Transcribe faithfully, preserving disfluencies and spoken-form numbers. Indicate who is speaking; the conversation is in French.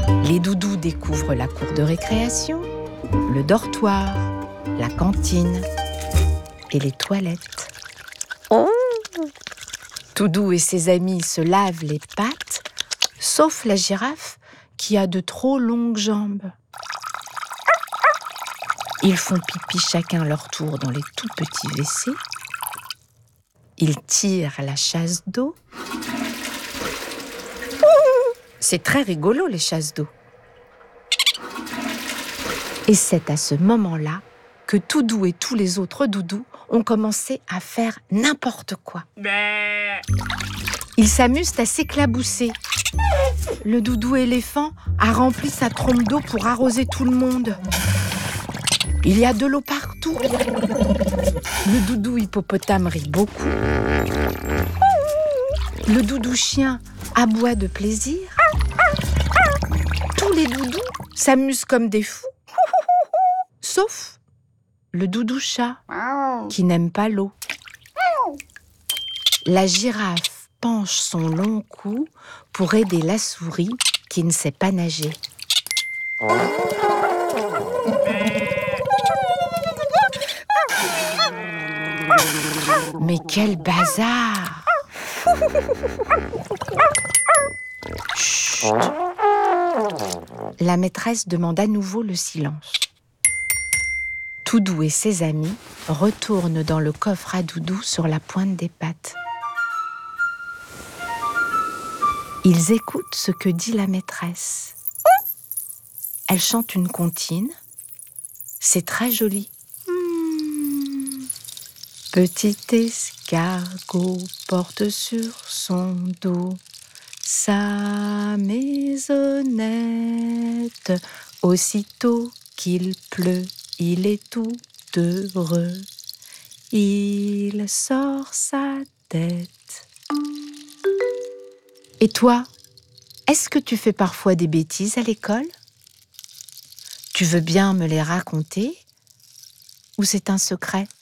Speaker 1: Les doudous découvrent la cour de récréation, le dortoir, la cantine et les toilettes. Toudou et ses amis se lavent les pattes, sauf la girafe qui a de trop longues jambes. Ils font pipi chacun leur tour dans les tout petits W C. Ils tirent la chasse d'eau. C'est très rigolo, les chasses d'eau. Et c'est à ce moment-là que Toudou et tous les autres doudous ont commencé à faire n'importe quoi. Ils s'amusent à s'éclabousser. Le doudou éléphant a rempli sa trompe d'eau pour arroser tout le monde. Il y a de l'eau partout. Le doudou hippopotame rit beaucoup. Le doudou chien aboie de plaisir. Tous les doudous s'amusent comme des fous. Sauf le doudou chat, qui n'aime pas l'eau. La girafe penche son long cou pour aider la souris qui ne sait pas nager. Mais quel bazar! Chut! La maîtresse demande à nouveau le silence. Toudou et ses amis retournent dans le coffre à doudou sur la pointe des pattes. Ils écoutent ce que dit la maîtresse. Elle chante une comptine. C'est très joli. Hmm. Petit escargot porte sur son dos sa maisonnette. Aussitôt qu'il pleut, il est tout heureux. Il sort sa tête. Et toi, est-ce que tu fais parfois des bêtises à l'école? Tu veux bien me les raconter? Ou c'est un secret?